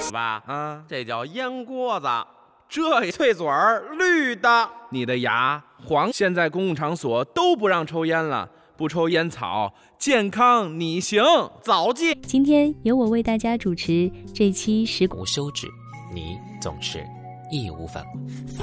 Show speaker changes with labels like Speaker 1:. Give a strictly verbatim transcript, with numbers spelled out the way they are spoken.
Speaker 1: 吧？
Speaker 2: 啊，
Speaker 1: 这叫烟锅子，这脆嘴儿绿的。
Speaker 2: 你的牙黄。现在公共场所都不让抽烟了，不抽烟草，健康你行。
Speaker 1: 早记。
Speaker 3: 今天由我为大家主持这期时
Speaker 4: 无休止，你总是义无反顾。